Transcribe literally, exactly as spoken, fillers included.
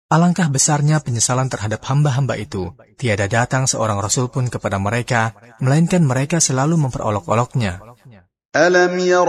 Alangkah besarnya penyesalan terhadap hamba-hamba itu. Tiada datang seorang rasul pun kepada mereka, melainkan mereka selalu memperolok-oloknya. Alam